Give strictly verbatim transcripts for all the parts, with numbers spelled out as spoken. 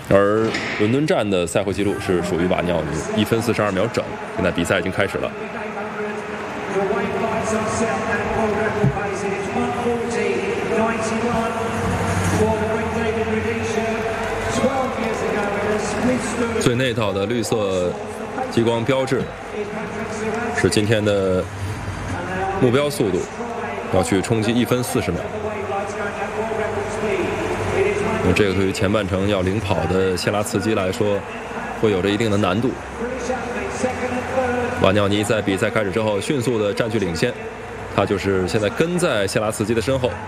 而伦敦站的赛后记录是属于瓦尼奥尼，一分四十二秒整。现在比赛已经开始了。最内道的绿色激光标志是今天的目标速度，要去冲击一分四十秒。那这个对于前半程要领跑的谢拉茨基来说，会有着一定的难度。瓦尼奥尼在比赛开始之后迅速的占据领先，他就是现在跟在谢拉茨基的身后。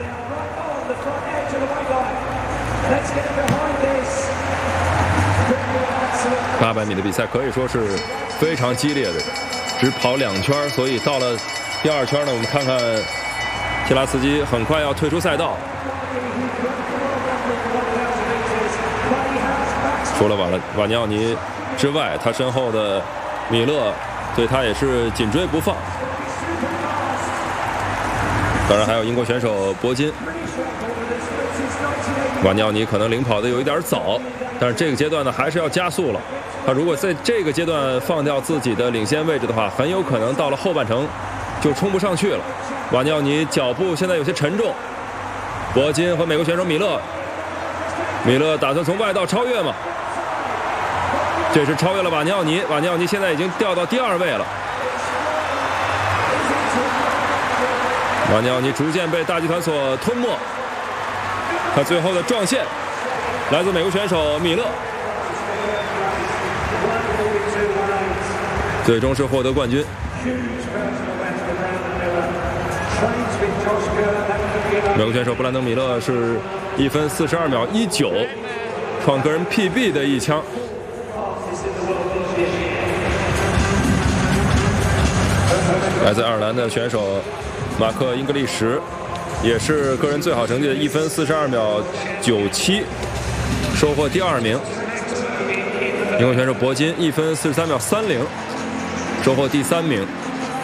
八百米的比赛可以说是非常激烈的，只跑两圈，所以到了第二圈呢，我们看看谢拉茨基很快要退出赛道。除了瓦瓦尼奥尼之外，他身后的米勒对他也是紧追不放。当然还有英国选手博金。瓦尼奥尼可能领跑的有一点早，但是这个阶段呢还是要加速了。他如果在这个阶段放掉自己的领先位置的话，很有可能到了后半程就冲不上去了。瓦尼奥尼脚步现在有些沉重，博金和美国选手米勒，米勒打算从外道超越吗？这是超越了瓦尼奥尼，瓦尼奥尼现在已经掉到第二位了。瓦尼奥尼逐渐被大集团所吞没，他最后的撞线来自美国选手米勒，最终是获得冠军。美国选手布兰登·米勒是一分四十二秒一九，创个人 P B 的一枪。来自爱尔兰的选手马克·英格利什也是个人最好成绩的一分四十二秒九七，收获第二名。英国选手博金一分四十三秒三零，收获第三名。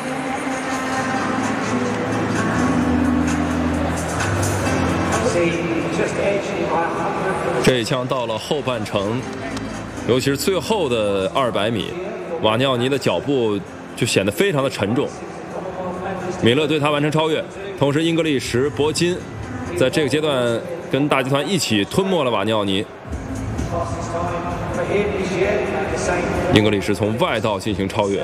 这一枪到了后半程，尤其是最后的二百米，瓦尼奥尼的脚步就显得非常的沉重。米勒对他完成超越，同时英格利什、博金在这个阶段跟大集团一起吞没了瓦尼奥尼。英格利什从外道进行超越。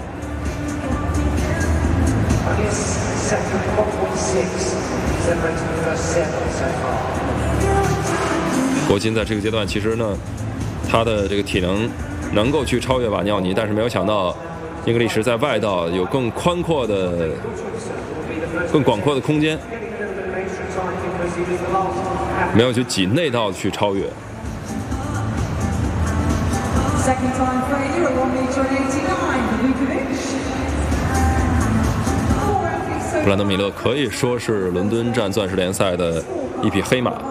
博金在这个阶段其实呢，他的这个体能能够去超越瓦尼奥尼，但是没有想到英格利什在外道有更宽阔的、更广阔的空间，没有去挤内道去超越。布兰登·米勒可以说是伦敦站钻石联赛的一匹黑马。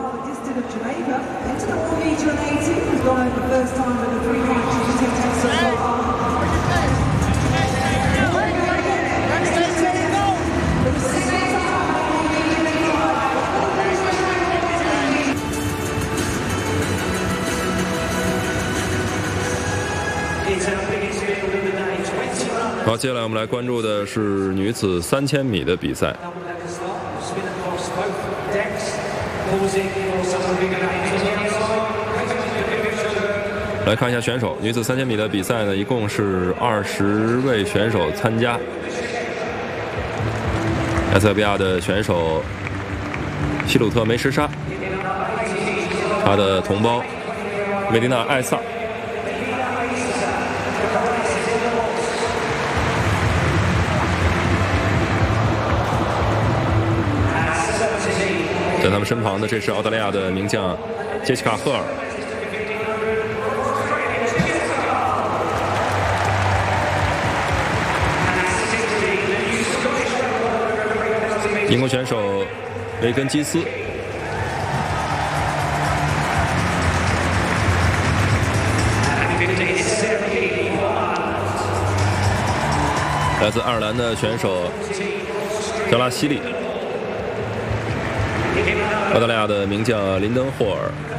好，接下来我们来关注的是女子三千米的比赛。来看一下选手，女子三千米的比赛呢，一共是二十位选手参加。埃塞俄比亚的选手希鲁特梅什沙，他的同胞梅迪娜艾萨。在他们身旁的，这是澳大利亚的名将杰西卡·赫尔。英国选手雷根基斯。来自爱尔兰的选手德拉西利。澳大利亚的名将林登霍尔。